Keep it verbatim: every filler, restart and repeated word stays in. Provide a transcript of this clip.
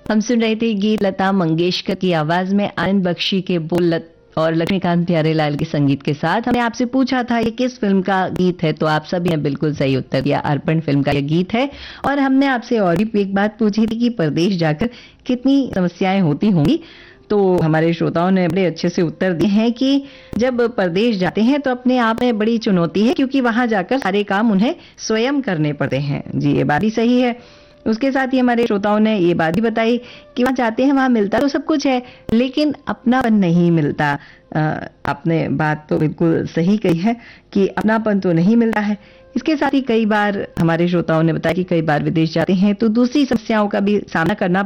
हम सुन रहे थे गीत लता मंगेशकर की आवाज में, आनंद बख्शी के बोल और लक्ष्मीकांत प्यारेलाल के संगीत के साथ। हमने आपसे पूछा था ये किस फिल्म का गीत है, तो आप सभी ने बिल्कुल सही उत्तर दिया, अर्पण फिल्म का ये गीत है। और हमने आपसे और भी एक बात पूछी थी कि परदेश जाकर कितनी समस्याएं होती होंगी, तो हमारे श्रोताओं ने बड़े अच्छे से उत्तर दिए हैं कि जब परदेश जाते हैं तो अपने आप में बड़ी चुनौती है, क्योंकि वहां जाकर सारे काम उन्हें स्वयं करने पड़ते हैं। जी, ये बात भी सही है। उसके साथ ही हमारे श्रोताओं ने ये बात भी बताई कि वहां जाते हैं, वहां मिलता तो सब कुछ है, लेकिन अपनापन नहीं मिलता। आपने बात तो बिल्कुल सही कही है कि अपनापन तो नहीं मिलता है। इसके साथ ही कई बार हमारे श्रोताओं ने बताया कि कई बार विदेश जाते हैं तो दूसरी समस्याओं का भी सामना करना